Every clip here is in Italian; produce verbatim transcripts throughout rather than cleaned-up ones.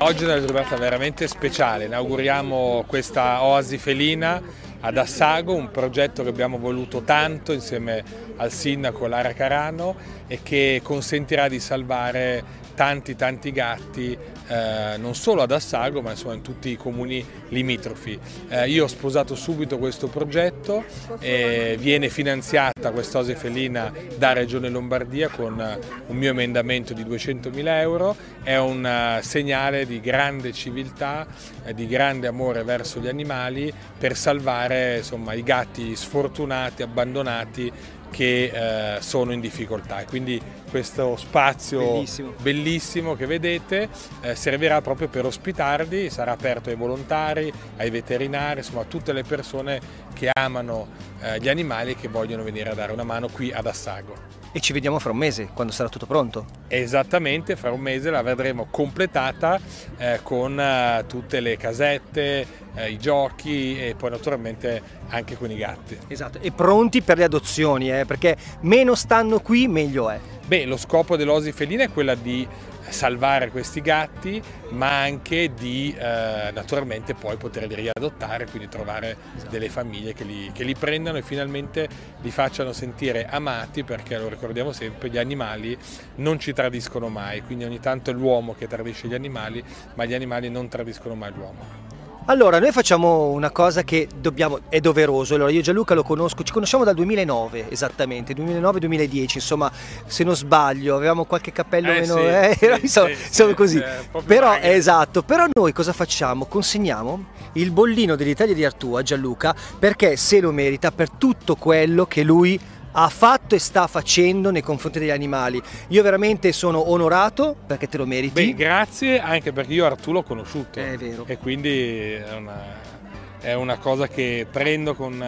Oggi è una giornata veramente speciale, inauguriamo questa oasi felina ad Assago, un progetto che abbiamo voluto tanto insieme al sindaco Lara Carano e che consentirà di salvare tanti tanti gatti eh, non solo ad Assago ma insomma in tutti i comuni limitrofi. Eh, io ho sposato subito questo progetto e viene finanziata questa oasi felina da Regione Lombardia con un mio emendamento di duecentomila euro, è un segnale di grande civiltà, eh, di grande amore verso gli animali per salvare insomma, i gatti sfortunati, abbandonati che eh, sono in difficoltà. Quindi questo spazio bellissimo, bellissimo che vedete eh, servirà proprio per ospitarli, sarà aperto ai volontari, ai veterinari, insomma a tutte le persone che amano eh, gli animali e che vogliono venire a dare una mano qui ad Assago. E ci vediamo fra un mese, quando sarà tutto pronto. Esattamente, fra un mese la vedremo completata eh, con eh, tutte le casette, eh, i giochi e poi naturalmente anche con i gatti. Esatto, e pronti per le adozioni, eh, perché meno stanno qui meglio è. Beh, lo scopo dell'oasi felina è quella di salvare questi gatti, ma anche di eh, naturalmente poi poterli riadottare, quindi trovare delle famiglie che li, che li prendano e finalmente li facciano sentire amati, perché lo ricordiamo sempre, gli animali non ci tradiscono mai, quindi ogni tanto è l'uomo che tradisce gli animali, ma gli animali non tradiscono mai l'uomo. Allora, noi facciamo una cosa che dobbiamo, è doveroso. Allora, io e Gianluca lo conosco, ci conosciamo dal duemilanove esattamente, duemilanove duemiladieci, insomma, se non sbaglio, avevamo qualche cappello eh meno, sì, eh, sì, insomma, sì, siamo sì, così. eh, Però, esatto, però noi cosa facciamo? Consegniamo il bollino dell'Italia di Artù a Gianluca perché se lo merita per tutto quello che lui ha fatto e sta facendo nei confronti degli animali. Io veramente sono onorato perché te lo meriti. Beh, grazie, anche perché io Artù l'ho conosciuto. È vero. E quindi è una, è una cosa che prendo con,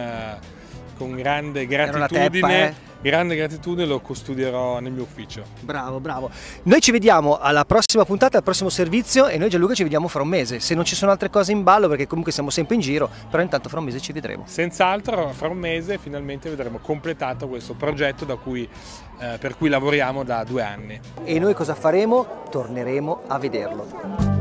con grande gratitudine. Teppa, eh? Grande gratitudine, lo custodierò nel mio ufficio. Bravo, bravo. Noi ci vediamo alla prossima puntata, al prossimo servizio e noi Gianluca ci vediamo fra un mese. Se non ci sono altre cose in ballo, perché comunque siamo sempre in giro, però intanto fra un mese ci vedremo. Senz'altro fra un mese finalmente vedremo completato questo progetto da cui, eh, per cui lavoriamo da due anni. E noi cosa faremo? Torneremo a vederlo.